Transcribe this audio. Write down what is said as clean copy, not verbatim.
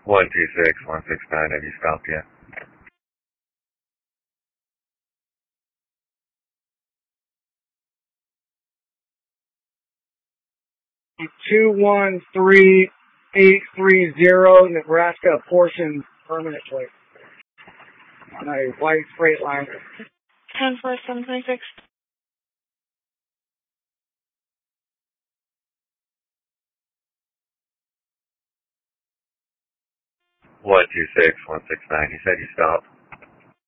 126-169, have you stopped yet? 213830 Nebraska portion permanently on a white Freightliner. 10-726. 126-169, you said you stopped.